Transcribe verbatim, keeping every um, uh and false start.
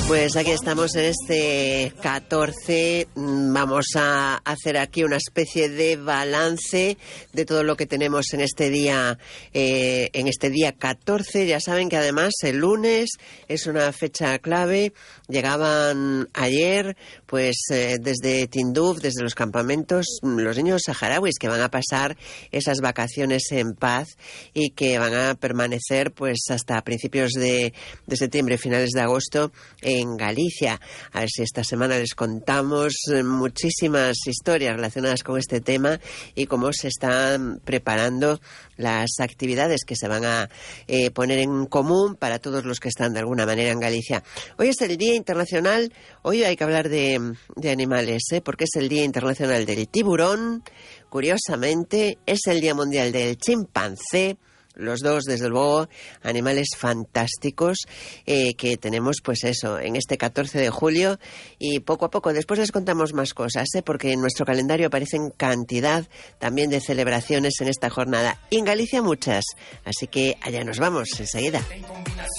Pues aquí estamos en este catorce, vamos a hacer aquí una especie de balance de todo lo que tenemos en este día, eh, en este día catorce. Ya saben que además el lunes es una fecha clave. Llegaban ayer, pues eh, desde Tinduf, desde los campamentos, los niños saharauis que van a pasar esas vacaciones en paz y que van a permanecer pues hasta principios de, de septiembre, finales de agosto, en Galicia. A ver si esta semana les contamos muchísimas historias relacionadas con este tema y cómo se están preparando las actividades que se van a eh, poner en común para todos los que están de alguna manera en Galicia. Hoy es el Día Internacional, hoy hay que hablar de, de animales, ¿eh? Porque es el Día Internacional del Tiburón, curiosamente es el Día Mundial del Chimpancé. Los dos, desde luego, animales fantásticos eh, que tenemos, pues eso, en este catorce de julio. Y poco a poco, después les contamos más cosas, ¿eh? Porque en nuestro calendario aparecen cantidad también de celebraciones en esta jornada. Y en Galicia muchas. Así que allá nos vamos enseguida.